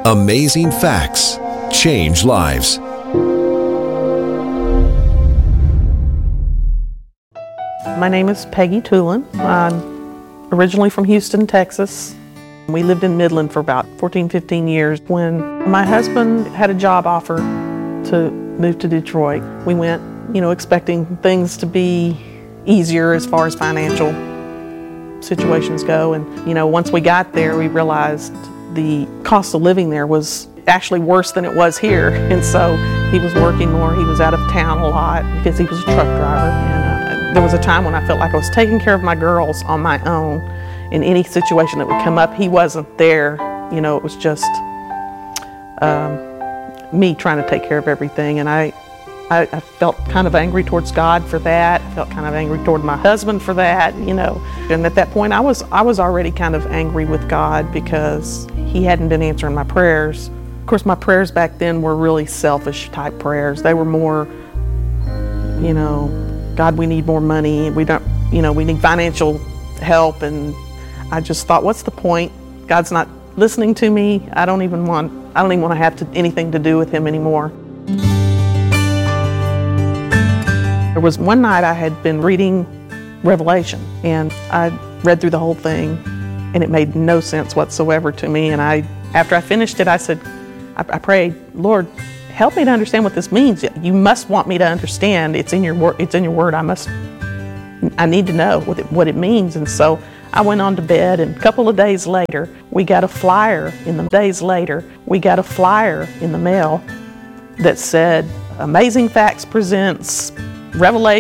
Amazing facts change lives. My name is Peggy Tulin. I'm originally from Houston, Texas. We lived in Midland for about 15 years. When my husband had a job offer to move to Detroit, we went, expecting things to be easier as far as financial situations go. And, once we got there, we realized the cost of living there was actually worse than it was here. And so he was working more. He was out of town a lot because he was a truck driver. And there was a time when I felt like I was taking care of my girls on my own. In any situation that would come up, he wasn't there. It was just me trying to take care of everything. And I felt kind of angry towards God for that. I felt kind of angry toward my husband for that, And at that point, I was already kind of angry with God because he hadn't been answering my prayers. Of course, my prayers back then were really selfish type prayers. They were more, God, we need more money. We don't, we need financial help. And I just thought, what's the point? God's not listening to me. I don't even want to have anything to do with him anymore. There was one night I had been reading Revelation, and I read through the whole thing, and it made no sense whatsoever to me. And after I finished it, I said, I prayed, Lord, help me to understand what this means. You must want me to understand. It's in your word. It's in your word. I need to know what it means. And so I went on to bed, and a couple of days later, we got a flyer in the mail that said, Amazing Facts presents Revelation